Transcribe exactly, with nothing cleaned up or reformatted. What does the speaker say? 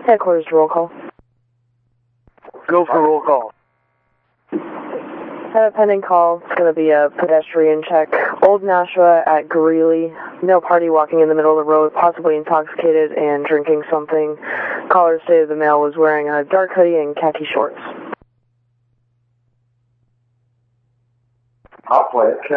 Headquarters to roll call. Go for roll call. Have a pending call. It's going to be a pedestrian check. Old Nashua at Greeley. Male party walking in the middle of the road, possibly intoxicated and drinking something. Caller stated the male was wearing a dark hoodie and khaki shorts. I'll play it.